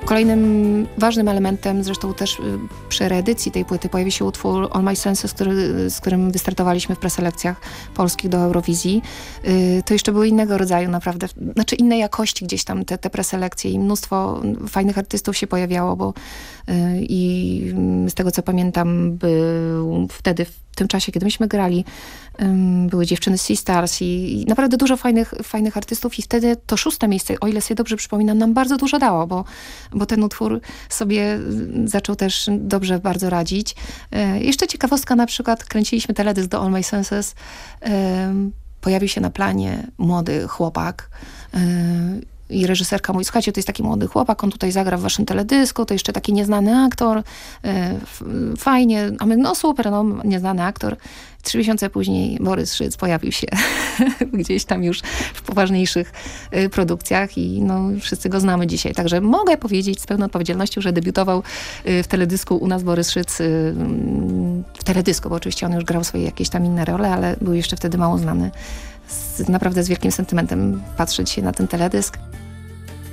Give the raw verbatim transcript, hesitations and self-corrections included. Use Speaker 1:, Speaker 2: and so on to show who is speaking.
Speaker 1: Kolejnym ważnym elementem, zresztą też przy reedycji tej płyty, pojawi się utwór All My Senses, który, z którym wystartowaliśmy w preselekcjach polskich do Eurowizji. To jeszcze były innego rodzaju naprawdę, znaczy innej jakości gdzieś tam te, te preselekcje i mnóstwo fajnych artystów się pojawiało, bo i z tego co pamiętam był wtedy w tym czasie, kiedy myśmy grali, były dziewczyny z Sea Stars i, i naprawdę dużo fajnych, fajnych artystów i wtedy to szóste miejsce, o ile sobie dobrze przypominam, nam bardzo dużo dało, bo, bo ten utwór sobie zaczął też dobrze bardzo radzić. Jeszcze ciekawostka, na przykład kręciliśmy teledysk do All My Senses, pojawił się na planie młody chłopak, i reżyserka mówi, słuchajcie, to jest taki młody chłopak, on tutaj zagra w waszym teledysku, to jeszcze taki nieznany aktor, fajnie, a my, no super, no nieznany aktor. Trzy miesiące później Borys Szyc pojawił się gdzieś tam już w poważniejszych y, produkcjach i no, wszyscy go znamy dzisiaj. Także mogę powiedzieć z pełną odpowiedzialnością, że debiutował y, w teledysku u nas Borys Szyc, y, w teledysku, bo oczywiście on już grał swoje jakieś tam inne role, ale był jeszcze wtedy mało znany. Z, naprawdę z wielkim sentymentem patrzę dzisiaj na ten teledysk.